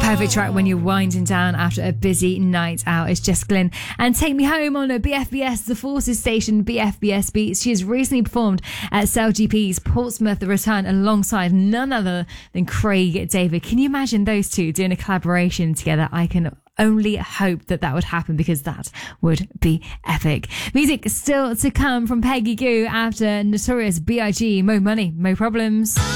Perfect track when you're winding down after a busy night out. It's Jess Glynn and Take Me Home on a BFBS, the Forces station, BFBS Beats. She has recently performed at CellGP's Portsmouth Return alongside none other than Craig David. Can you imagine those two doing a collaboration together? I can only hope that would happen, because that would be epic. Music still to come from Peggy Gou after Notorious B.I.G. Mo Money, Mo Problems.